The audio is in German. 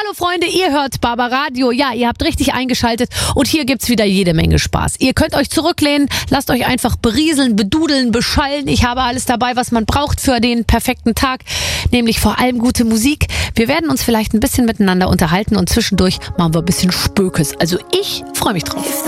Hallo Freunde, ihr hört Barbaradio. Ja, ihr habt richtig eingeschaltet und hier gibt's wieder jede Menge Spaß. Ihr könnt euch zurücklehnen, lasst euch einfach berieseln, bedudeln, beschallen. Ich habe alles dabei, was man braucht für den perfekten Tag, nämlich vor allem gute Musik. Wir werden uns vielleicht ein bisschen miteinander unterhalten und zwischendurch machen wir ein bisschen Spökes. Also ich freue mich drauf.